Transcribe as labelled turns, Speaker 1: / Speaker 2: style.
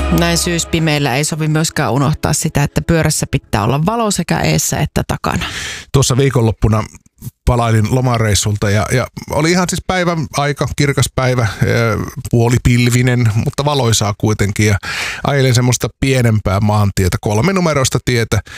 Speaker 1: Näin syyspimeillä ei sovi myöskään unohtaa sitä, että pyörässä pitää olla valo sekä eessä että takana.
Speaker 2: Tuossa viikonloppuna palailin lomareissulta ja oli ihan siis päivän aika, kirkas päivä, puolipilvinen, mutta valoisaa kuitenkin. Ja ajelin semmoista pienempää maantietä, 3 numeroista tietä.